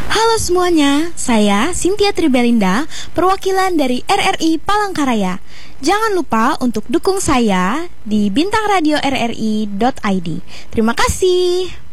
Halo semuanya, saya Cynthia Tribelinda, perwakilan dari RRI Palangkaraya. Jangan lupa untuk dukung saya di bintangradio.rri.id. Terima kasih.